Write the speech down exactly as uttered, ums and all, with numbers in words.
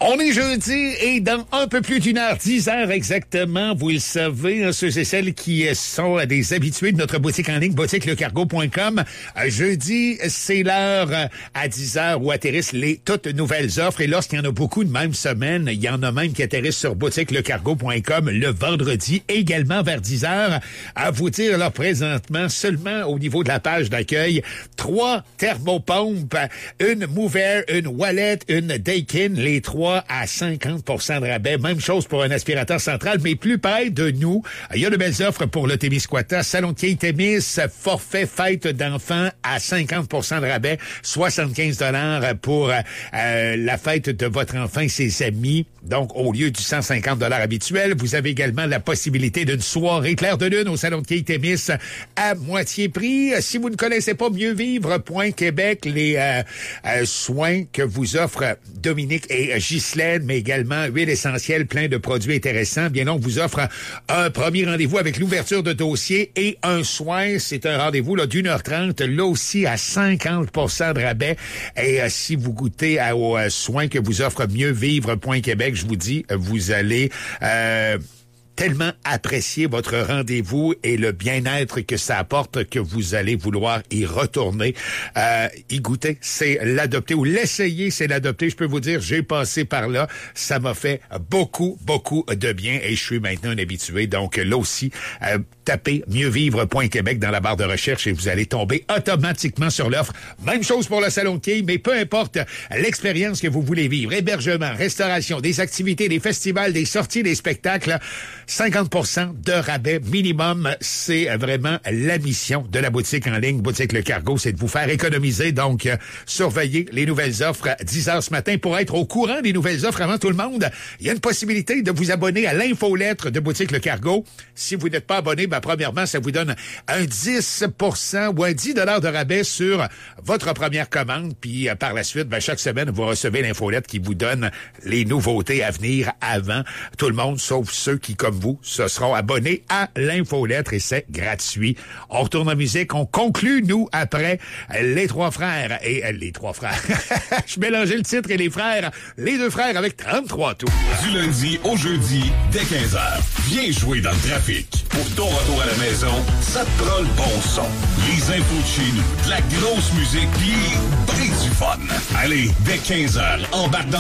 On est jeudi et dans un peu plus d'une heure, dix heures exactement, vous le savez, hein, ceux et celles qui sont des habitués de notre boutique en ligne, boutique le cargo point com. Euh, jeudi, c'est l'heure euh, à dix heures où atterrissent les toutes nouvelles offres. Et lorsqu'il y en a beaucoup de même semaine, il y en a même qui atterrissent sur boutique le cargo point com le vendredi, également vers dix heures. À vous dire, là, présentement, seulement au niveau de la page d'accueil, trois thermopompes, une Mover, une Wallet, une Daikin, les trois à cinquante pour cent de rabais. Même chose pour un aspirateur central, mais plus près de nous. Il y a de belles offres pour le Témiscouata. Salon de quai Témis, forfait fête d'enfants à cinquante pour cent de rabais, soixante-quinze dollars pour euh, la fête de votre enfant et ses amis. Donc, au lieu du cent cinquante dollars habituel, vous avez également la possibilité d'une soirée clair de lune au Salon de quai Témis à moitié prix. Si vous ne connaissez pas mieux vivre point Québec, les euh, euh, soins que vous offrent Dominique et Ghislaine, mais également huile essentielle, plein de produits intéressants. Bien donc, vous offre un premier rendez-vous avec l'ouverture de dossier et un soin. C'est un rendez-vous là d'une heure trente, là aussi à cinquante pour cent de rabais. Et euh, si vous goûtez à, aux euh, soins que vous offre mieux vivre point Québec, je vous dis, vous allez euh, tellement apprécier votre rendez-vous et le bien-être que ça apporte que vous allez vouloir y retourner, euh, y goûter, c'est l'adopter ou l'essayer, c'est l'adopter. Je peux vous dire, j'ai passé par là, ça m'a fait beaucoup, beaucoup de bien et je suis maintenant un habitué. Donc là aussi, euh, tapez mieux vivre point Québec dans la barre de recherche et vous allez tomber automatiquement sur l'offre. Même chose pour le Salon de quai, mais peu importe l'expérience que vous voulez vivre, hébergement, restauration, des activités, des festivals, des sorties, des spectacles, cinquante pour cent de rabais minimum, c'est vraiment la mission de la boutique en ligne, boutique Le Cargo, c'est de vous faire économiser. Donc, euh, surveillez les nouvelles offres à dix heures ce matin pour être au courant des nouvelles offres avant tout le monde. Il y a une possibilité de vous abonner à l'infolettre de boutique Le Cargo. Si vous n'êtes pas abonné, ben, premièrement, ça vous donne un dix pour cent ou un dix dollars de rabais sur votre première commande. Puis, euh, par la suite, ben, chaque semaine, vous recevez l'infolettre qui vous donne les nouveautés à venir avant tout le monde, sauf ceux qui, comme vous, se seront abonnés à l'infolettre et c'est gratuit. On retourne en musique, on conclut, nous, après les trois frères et euh, les trois frères. Je mélangeais le titre et les frères, les deux frères avec trente-trois tours. Du lundi au jeudi, dès quinze heures. Viens jouer dans le trafic. Pour ton retour à la maison, ça te prend le bon son. Les infos de chez nous, de la grosse musique, puis ben du fun. Allez, dès quinze heures, embarque dans